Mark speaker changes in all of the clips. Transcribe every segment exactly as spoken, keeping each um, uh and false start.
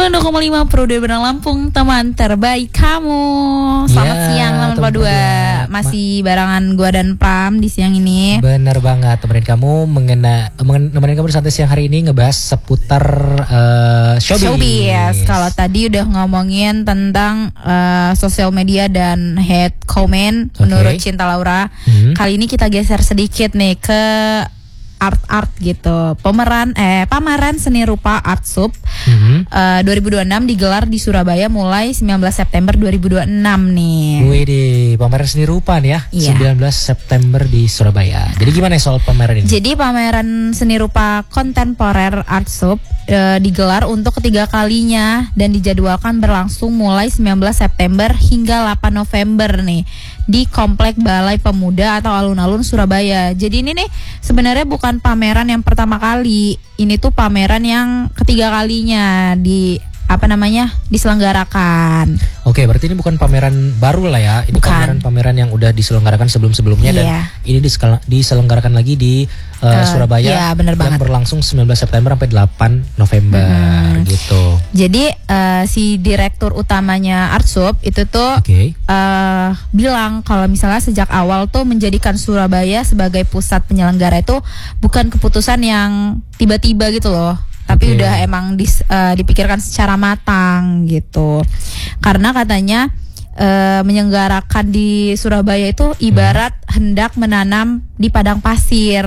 Speaker 1: sembilan puluh dua koma lima Pro dua Benang Lampung, teman terbaik kamu. Selamat
Speaker 2: ya,
Speaker 1: siang teman Pro dua. Masih barengan gua dan Pram di siang ini.
Speaker 2: Bener banget, temenin kamu mengena temenin kamu di santai siang hari ini ngebahas seputar uh, showbiz.
Speaker 1: Showbiz. Kalau tadi udah ngomongin tentang uh, sosial media dan hate comment okay. menurut Cinta Laura. Hmm. Kali ini kita geser sedikit nih ke art-art gitu. Pemeran eh pameran seni rupa Artsub mm-hmm. uh, dua ribu dua puluh enam digelar di Surabaya mulai sembilan belas September dua ribu dua puluh enam nih.
Speaker 2: Wih di pameran seni rupa nih ya. Iya. sembilan belas September di Surabaya. Jadi gimana soal pameran ini?
Speaker 1: Jadi pameran seni rupa kontemporer Artsub uh, digelar untuk ketiga kalinya dan dijadwalkan berlangsung mulai sembilan belas September hingga delapan November nih di Komplek Balai Pemuda atau Alun-Alun Surabaya. Jadi ini nih sebenarnya bukan pameran yang pertama kali. Ini tuh pameran yang ketiga kalinya di apa namanya diselenggarakan.
Speaker 2: Oke, berarti ini bukan pameran baru lah ya. Ini pameran-pameran yang udah diselenggarakan sebelum-sebelumnya yeah. dan ini diselenggarakan lagi di uh, uh, Surabaya
Speaker 1: yeah, bener
Speaker 2: yang
Speaker 1: banget.
Speaker 2: berlangsung sembilan belas September sampai delapan November hmm. gitu.
Speaker 1: Jadi uh, si direktur utamanya Artsub itu tuh okay. uh, bilang kalau misalnya sejak awal tuh menjadikan Surabaya sebagai pusat penyelenggara itu bukan keputusan yang tiba-tiba gitu loh. Tapi okay. udah emang dis, uh, dipikirkan secara matang gitu. Karena katanya uh, menyelenggarakan di Surabaya itu ibarat hmm. hendak menanam di padang pasir.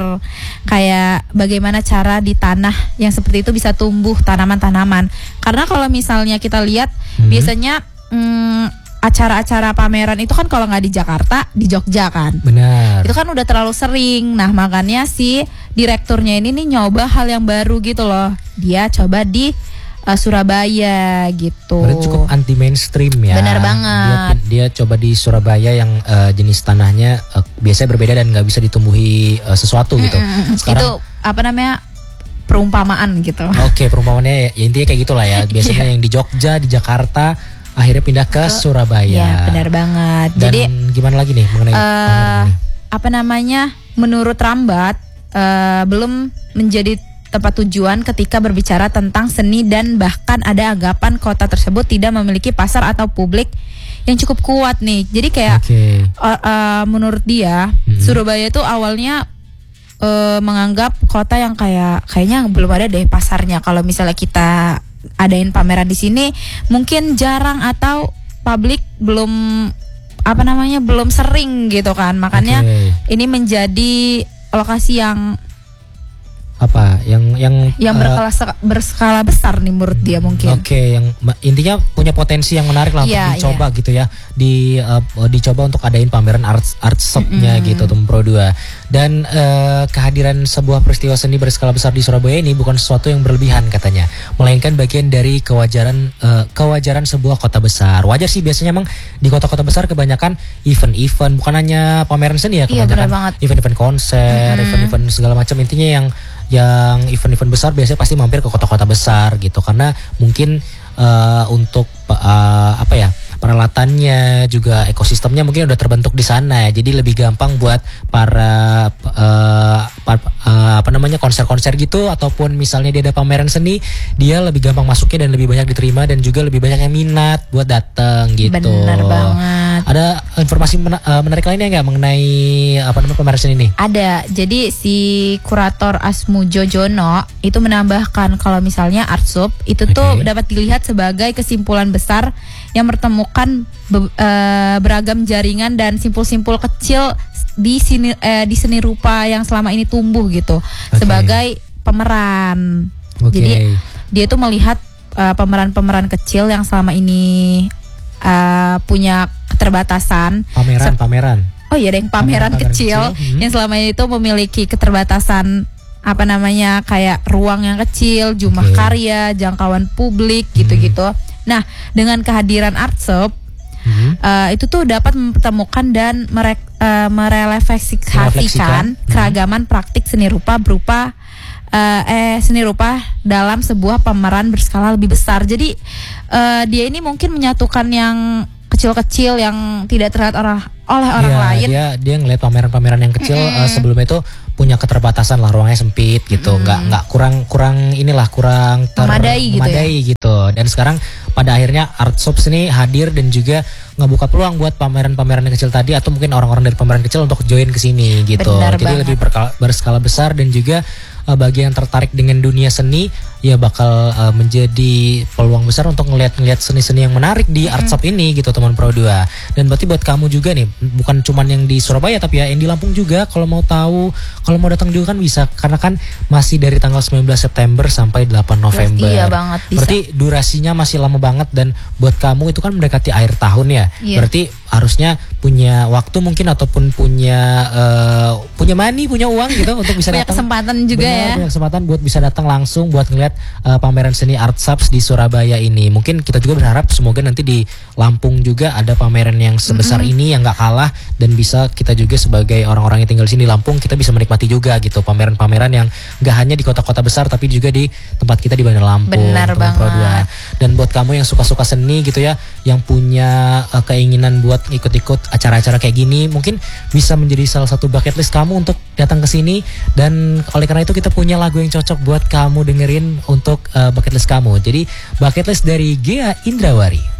Speaker 1: Kayak bagaimana cara di tanah yang seperti itu bisa tumbuh tanaman-tanaman. Karena kalau misalnya kita lihat hmm. biasanya hmm, acara-acara pameran itu kan kalau nggak di Jakarta, di Jogja kan.
Speaker 2: Benar.
Speaker 1: Itu kan udah terlalu sering. Nah makanya si direkturnya ini nih nyoba hal yang baru gitu loh. Dia coba di uh, Surabaya gitu.
Speaker 2: Berarti cukup anti mainstream ya.
Speaker 1: Benar banget.
Speaker 2: Dia, dia coba di Surabaya yang uh, jenis tanahnya uh, biasanya berbeda dan nggak bisa ditumbuhi uh, sesuatu gitu.
Speaker 1: Mm-mm.
Speaker 2: Sekarang,
Speaker 1: itu apa namanya? Perumpamaan gitu.
Speaker 2: Oke, perumpamaannya ya intinya kayak gitulah ya. Biasanya yang di Jogja, di Jakarta akhirnya pindah ke Surabaya.
Speaker 1: Ya, benar banget.
Speaker 2: Dan
Speaker 1: jadi
Speaker 2: gimana lagi nih mengenai
Speaker 1: uh, ini? Apa namanya? Menurut Rambat uh, belum menjadi tempat tujuan ketika berbicara tentang seni dan bahkan ada anggapan kota tersebut tidak memiliki pasar atau publik yang cukup kuat nih. Jadi kayak okay. uh, uh, menurut dia mm-hmm. Surabaya itu awalnya uh, menganggap kota yang kayak kayaknya belum ada deh pasarnya. Kalau misalnya kita adain pameran di sini mungkin jarang atau publik belum apa namanya belum sering gitu kan, makanya okay. ini menjadi lokasi yang
Speaker 2: apa yang yang
Speaker 1: yang berskala uh, berskala besar nih menurut dia mungkin.
Speaker 2: Oke, okay, yang intinya punya potensi yang menarik lah yeah, untuk dicoba yeah. gitu ya. Di uh, dicoba untuk adain pameran art artsubnya mm-hmm. gitu teman Pro dua. Dan uh, kehadiran sebuah peristiwa seni berskala besar di Surabaya ini bukan sesuatu yang berlebihan katanya, melainkan bagian dari kewajaran uh, kewajaran sebuah kota besar. Wajar sih biasanya emang di kota-kota besar kebanyakan event-event, bukan hanya pameran seni ya, kebanyakan
Speaker 1: iya,
Speaker 2: event-event konser, mm-hmm. event-event segala macam. Intinya yang yang event-event besar biasanya pasti mampir ke kota-kota besar gitu, karena mungkin uh, untuk uh, apa ya peralatannya juga ekosistemnya mungkin udah terbentuk di sana ya, jadi lebih gampang buat para uh, par, uh, apa namanya konser-konser gitu, ataupun misalnya dia ada pameran seni dia lebih gampang masuknya dan lebih banyak diterima dan juga lebih banyak yang minat buat datang gitu.
Speaker 1: Benar banget.
Speaker 2: Ada informasi mena- uh, menarik lainnya nggak mengenai apa namanya pameran seni ini? Ada.
Speaker 1: Jadi si kurator Asmu Jojono itu menambahkan kalau misalnya Artsub itu okay. tuh dapat dilihat sebagai kesimpulan besar yang bertemukan be, uh, beragam jaringan dan simpul-simpul kecil di sini eh, di seni rupa yang selama ini tumbuh gitu okay. sebagai pemeran. Okay. Jadi dia tuh melihat uh, pemeran-pemeran kecil yang selama ini uh, punya keterbatasan.
Speaker 2: Pameran-pameran.
Speaker 1: Oh iya, ada yang pameran, pameran kecil, kecil. Hmm. yang selama ini tuh memiliki keterbatasan apa namanya kayak ruang yang kecil, jumlah okay. karya, jangkauan publik gitu-gitu. Hmm. Nah, dengan kehadiran Artsub, hmm. uh, itu tuh dapat mempertemukan dan mere, uh, merefleksikan hmm. keragaman praktik seni rupa berupa uh, eh seni rupa dalam sebuah pameran berskala lebih besar. Jadi uh, dia ini mungkin menyatukan yang kecil-kecil yang tidak terlihat orang oleh orang
Speaker 2: ya,
Speaker 1: lain.
Speaker 2: Dia dia ngeliat pameran-pameran yang kecil mm-hmm. uh, sebelumnya itu punya keterbatasan lah, ruangnya sempit gitu, nggak hmm. nggak kurang kurang inilah kurang ter,
Speaker 1: memadai, gitu,
Speaker 2: memadai
Speaker 1: ya?
Speaker 2: gitu. Dan sekarang pada akhirnya Artshops ini hadir dan juga ngebuka peluang buat pameran-pameran yang kecil tadi atau mungkin orang-orang dari pameran kecil untuk join ke sini gitu.
Speaker 1: Benar
Speaker 2: Jadi
Speaker 1: banget.
Speaker 2: lebih berkala, berskala besar dan juga uh, bagi yang tertarik dengan dunia seni ya bakal uh, menjadi peluang besar untuk ngeliat-ngeliat seni-seni yang menarik di mm-hmm. Artshops ini gitu teman Pro dua. Dan berarti buat kamu juga nih, bukan cuman yang di Surabaya tapi ya yang di Lampung juga, kalau mau tahu, kalau mau datang juga kan bisa, karena kan masih dari tanggal sembilan belas September sampai delapan November.
Speaker 1: Iya banget, bisa.
Speaker 2: Berarti durasinya masih lama banget, dan buat kamu itu kan mendekati akhir tahun ya. Iya. Berarti harusnya punya waktu mungkin ataupun punya uh, punya money, punya uang gitu untuk bisa
Speaker 1: punya
Speaker 2: datang.
Speaker 1: kesempatan juga. Benar, ya.
Speaker 2: Punya kesempatan buat bisa datang langsung buat ngeliat uh, pameran seni Artshops di Surabaya ini. Mungkin kita juga berharap semoga nanti di Lampung juga ada pameran yang sebesar mm-hmm. ini yang nggak kalah, dan bisa kita juga sebagai orang-orang yang tinggal di sini di Lampung kita bisa menikmati juga gitu pameran-pameran yang nggak hanya di kota-kota besar tapi juga di tempat kita di Bandar Lampung.
Speaker 1: Benar banget.
Speaker 2: Dan buat kamu yang suka-suka seni gitu ya, yang punya uh, keinginan buat ikut-ikut acara-acara kayak gini, mungkin bisa menjadi salah satu bucket list kamu untuk datang ke sini. Dan oleh karena itu kita punya lagu yang cocok buat kamu dengerin untuk uh, bucket list kamu. Jadi bucket list dari Ghea Indrawari.